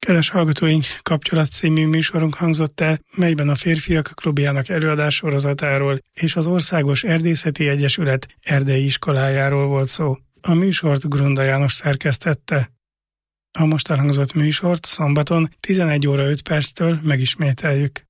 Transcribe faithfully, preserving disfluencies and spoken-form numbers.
Kedves hallgatóink, Kapcsolat című műsorunk hangzott el, melyben a Férfiak Klubjának előadássorozatáról és az Országos Erdészeti Egyesület erdei iskolájáról volt szó. A műsort Grunda János szerkesztette. A most elhangzott műsort szombaton tizenegy óra öt perctől megismételjük.